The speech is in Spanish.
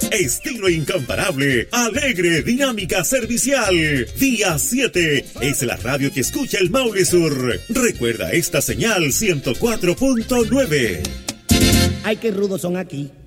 Estilo incomparable, alegre, dinámica, servicial. Día 7 es la radio que escucha el Maule Sur. Recuerda esta señal 104.9. Ay, qué rudos son aquí.